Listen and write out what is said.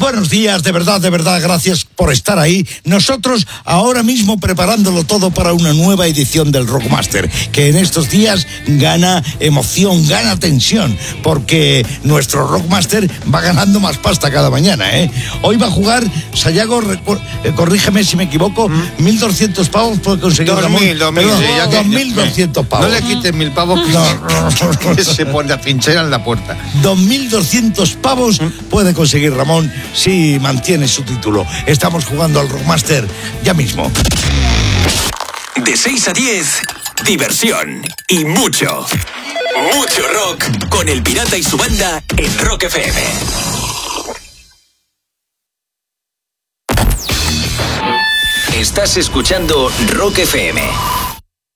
Buenos días, de verdad, gracias por estar ahí. Nosotros ahora mismo preparándolo todo para una nueva edición del Rockmaster, que en estos días gana emoción, gana tensión, porque nuestro Rockmaster va ganando más pasta cada mañana, ¿eh? Hoy va a jugar Sayago, corrígeme si me equivoco, 1.200 pavos puede conseguir 2.200 pavos. No le quites 1.000 pavos que se pone a pinchar en la puerta. 2.200 pavos puede conseguir Ramón si mantiene su título. Estamos jugando al Rockmaster ya mismo. De 6 a 10, diversión y mucho rock con El Pirata y su banda en Rock FM. Estás escuchando Rock FM.